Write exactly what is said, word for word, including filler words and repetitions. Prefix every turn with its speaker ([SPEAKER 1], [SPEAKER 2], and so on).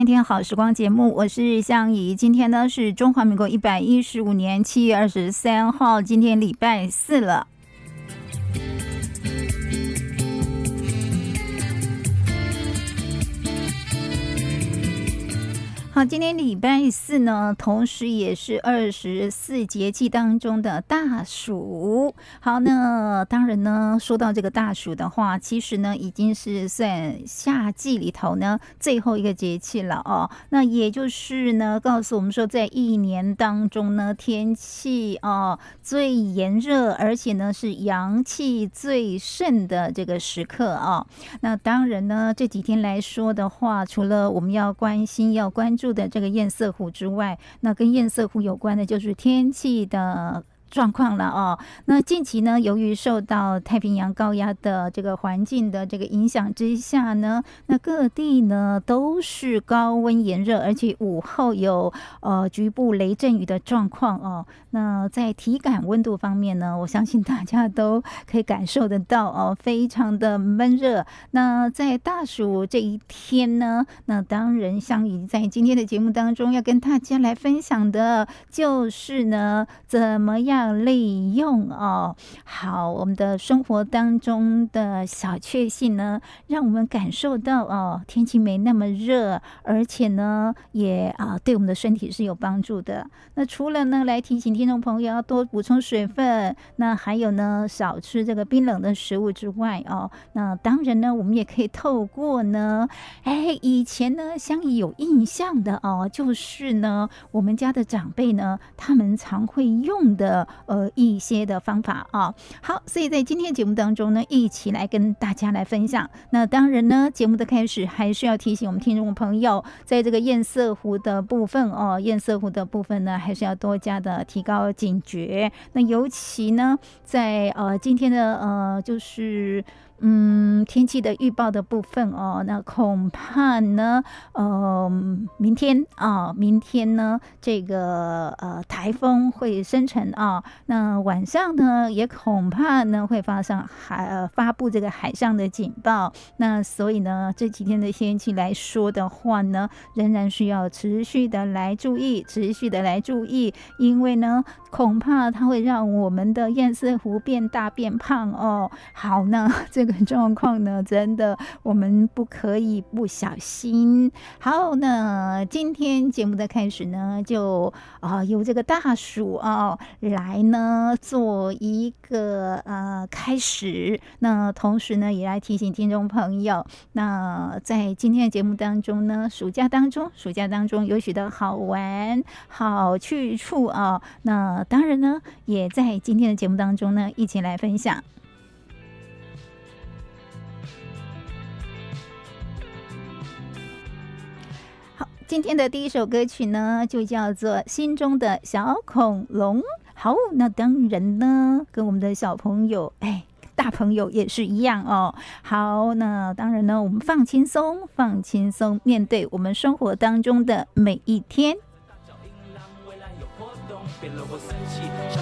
[SPEAKER 1] 今天好时光节目，我是向怡。今天呢是中华民国一百一十五年七月二十三号，今天礼拜四了。好，今天礼拜四呢，同时也是二十四节气当中的大暑。好，那当然呢，说到这个大暑的话，其实呢，已经是算夏季里头呢最后一个节气了哦。那也就是呢，告诉我们说，在一年当中呢，天气哦最炎热，而且呢是阳气最盛的这个时刻啊、哦。那当然呢，这几天来说的话，除了我们要关心、要关注的这个堰塞湖之外，那跟堰塞湖有关的就是天气的状况了哦。那近期呢，由于受到太平洋高压的这个环境的这个影响之下呢，那各地呢都是高温炎热，而且午后有呃局部雷阵雨的状况哦。那在体感温度方面呢，我相信大家都可以感受得到哦，非常的闷热。那在大暑这一天呢，那当然向怡在今天的节目当中要跟大家来分享的就是呢，怎么样利用哦，好，我们的生活当中的小确幸呢，让我们感受到哦，天气没那么热，而且呢，也啊对我们的身体是有帮助的。那除了呢，来提醒听众朋友要多补充水分，那还有呢，少吃这个冰冷的食物之外哦，那当然呢，我们也可以透过呢，哎，以前呢，相宜有印象的哦，就是呢，我们家的长辈呢，他们常会用的。呃，一些的方法啊，好，所以在今天节目当中呢，一起来跟大家来分享。那当然呢，节目的开始还是要提醒我们听众朋友，在这个堰塞湖的部分哦，堰塞湖的部分呢，还是要多加的提高警觉。那尤其呢，在呃今天的呃就是。嗯，天气的预报的部分哦，那恐怕呢，呃，明天啊，明天呢，这个呃台风会生成啊，那晚上呢，也恐怕呢会发上海、呃、发布这个海上的警报。那所以呢，这几天的天气来说的话呢，仍然需要持续的来注意，持续的来注意，因为呢，恐怕它会让我们的堰塞湖变大变胖哦。好呢，这个。状况呢，真的我们不可以不小心。好，那今天节目的开始呢，就啊、呃、由这个大暑啊、哦、来呢做一个呃开始。那同时呢，也来提醒听众朋友，那在今天的节目当中呢，暑假当中，暑假当中有许多好玩、好去处啊、哦。那当然呢，也在今天的节目当中呢，一起来分享。今天的第一首歌曲呢，就叫做《心中的小恐龙》。好，那当然呢，跟我们的小朋友，哎，大朋友也是一样哦。好，那当然呢，我们放轻松，放轻松，面对我们生活当中的每一天。